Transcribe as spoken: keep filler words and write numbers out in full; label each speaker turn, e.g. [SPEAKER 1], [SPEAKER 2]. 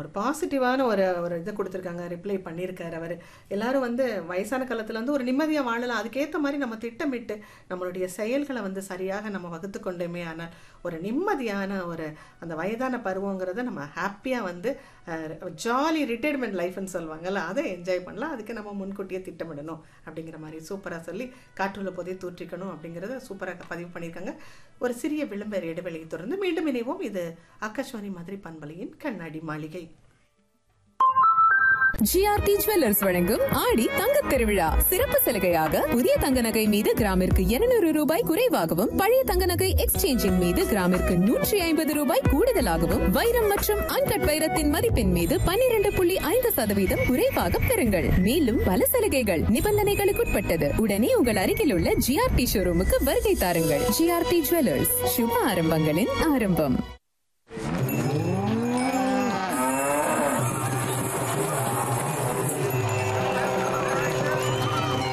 [SPEAKER 1] பாசிட்டிவான ஒரு ஒரு இதை கொடுத்துருக்காங்க, ரிப்ளை பண்ணியிருக்காரு அவர். எல்லாரும் வந்து வயசான காலத்தில் வந்து ஒரு நிம்மதியாக வாழலாம், அதுக்கேற்ற மாதிரி நம்ம திட்டமிட்டு நம்மளுடைய செயல்களை வந்து சரியாக நம்ம வகுத்து கொண்டோமே ஆனால் ஒரு நிம்மதியான ஒரு அந்த வயதான பருவங்கிறத நம்ம ஹாப்பியாக வந்து ஜாலி ரிட்டையர்மெண்ட் லைஃப்னு சொல்லுவாங்கல்ல, அதை என்ஜாய் பண்ணலாம். அதுக்கு நம்ம முன்கூட்டியே திட்டமிடணும் அப்படிங்கிற மாதிரி சூப்பராக சொல்லி காற்றுள்ள போதே தூற்றிக்கணும் அப்படிங்கிறத சூப்பராக பதிவு பண்ணியிருக்காங்க. ஒரு சிறிய விளம்பர இடைவெளியை தொடர்ந்து மீண்டும் இணைவோம். இது ஆகாஷ்வாணி மதுரை பண்பலையின் கண்ணாடி மாளிகை.
[SPEAKER 2] ஜிஆர்டி ஜுவல்லர்ஸ் வழங்கும் ஆடி தங்கத் திருவிழா சிறப்பு சலுகையாக புதிய தங்க நகை மீது கிராமிற்கு இருநூறு ரூபாய் குறைவாகவும், பழைய தங்க நகை எக்ஸ்சேஞ்சின் மீது கிராமிற்கு நூற்றி ஐம்பது ரூபாய் கூடுதலாகவும், வைரம் மற்றும் அன்கட் வைரத்தின் மதிப்பின் மீது பன்னிரண்டு புள்ளி ஐந்து சதவீதம் குறைவாக பெறுங்கள். மேலும் பல சலுகைகள் நிபந்தனைகளுக்குட்பட்டது. உடனே உங்கள் அருகில் உள்ள ஜிஆர்டி ஷோரூமுக்கு வருகை தாருங்கள். ஜிஆர்டி ஜுவல்லர்ஸ், சுப ஆரம்பங்களின் ஆரம்பம்.